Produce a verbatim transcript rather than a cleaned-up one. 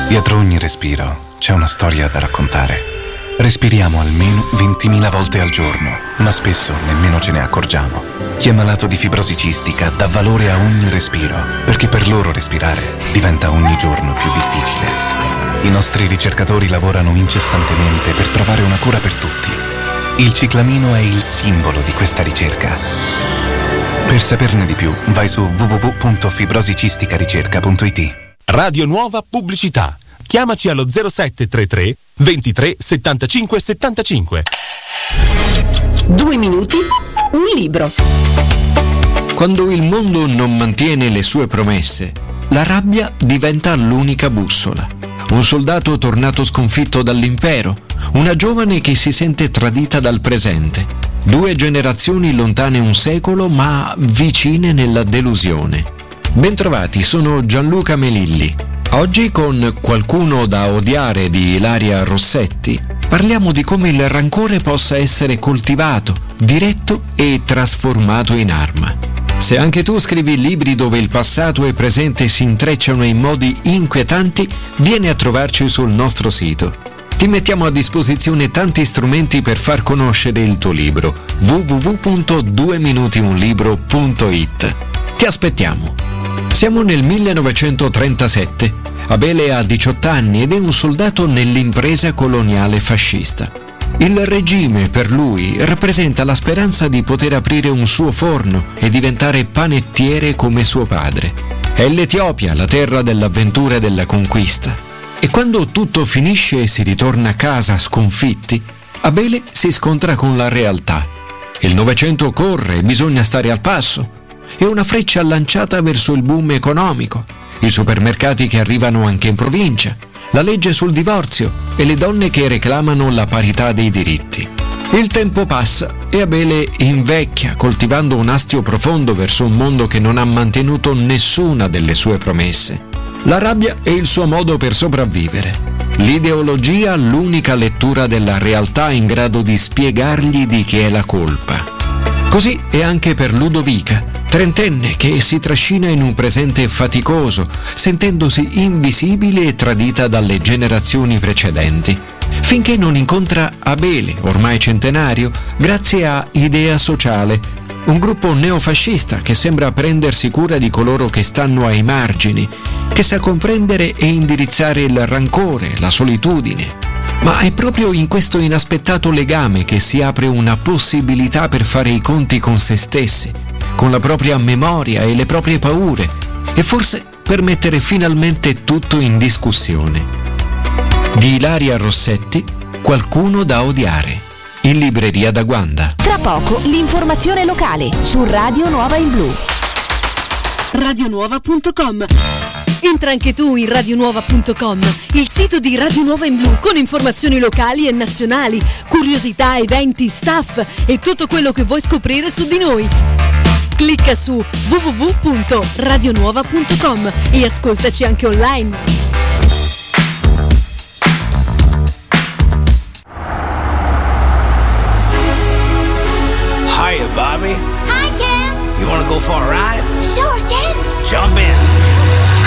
Dietro ogni respiro c'è una storia da raccontare. Respiriamo almeno ventimila volte al giorno, ma spesso nemmeno ce ne accorgiamo. Chi è malato di fibrosi cistica dà valore a ogni respiro, perché per loro respirare diventa ogni giorno più difficile. I nostri ricercatori lavorano incessantemente per trovare una cura per tutti. Il ciclamino è il simbolo di questa ricerca. Per saperne di più, vai su w w w punto fibrosicisticaricerca punto i t. Radio Nuova Pubblicità. Chiamaci allo zero sette tre tre ventitré settantacinque settantacinque. Due minuti, un libro. Quando il mondo non mantiene le sue promesse, la rabbia diventa l'unica bussola. Un soldato tornato sconfitto dall'impero, una giovane che si sente tradita dal presente. Due generazioni lontane un secolo ma vicine nella delusione. Bentrovati, sono Gianluca Melilli. Oggi con Qualcuno da odiare di Ilaria Rossetti parliamo di come il rancore possa essere coltivato, diretto e trasformato in arma. Se anche tu scrivi libri dove il passato e il presente si intrecciano in modi inquietanti, vieni a trovarci sul nostro sito. Ti mettiamo a disposizione tanti strumenti per far conoscere il tuo libro. w w w punto due minuti un libro punto i t. Ti aspettiamo. Siamo nel millenovecentotrentasette. Abele ha diciotto anni ed è un soldato nell'impresa coloniale fascista. Il regime per lui rappresenta la speranza di poter aprire un suo forno e diventare panettiere come suo padre. È l'Etiopia, la terra dell'avventura e della conquista. E quando tutto finisce e si ritorna a casa sconfitti, Abele si scontra con la realtà. Il Novecento corre e bisogna stare al passo. È una freccia lanciata verso il boom economico, i supermercati che arrivano anche in provincia, la legge sul divorzio e le donne che reclamano la parità dei diritti. Il tempo passa e Abele invecchia, coltivando un astio profondo verso un mondo che non ha mantenuto nessuna delle sue promesse. La rabbia è il suo modo per sopravvivere. L'ideologia l'unica lettura della realtà in grado di spiegargli di chi è la colpa. Così è anche per Ludovica, trentenne che si trascina in un presente faticoso, sentendosi invisibile e tradita dalle generazioni precedenti, finché non incontra Abele, ormai centenario, grazie a Idea Sociale, un gruppo neofascista che sembra prendersi cura di coloro che stanno ai margini, che sa comprendere e indirizzare il rancore, la solitudine. Ma è proprio in questo inaspettato legame che si apre una possibilità per fare i conti con se stessi, con la propria memoria e le proprie paure, e forse per mettere finalmente tutto in discussione. Di Ilaria Rossetti, Qualcuno da odiare, in libreria da Guanda. Tra poco l'informazione locale su Radio Nuova in Blu. radionuova punto com. Entra anche tu in radionuova punto com, il sito di Radio Nuova in Blu, con informazioni locali e nazionali, curiosità, eventi, staff e tutto quello che vuoi scoprire su di noi. Clicca su w w w punto radionuova punto com e ascoltaci anche online.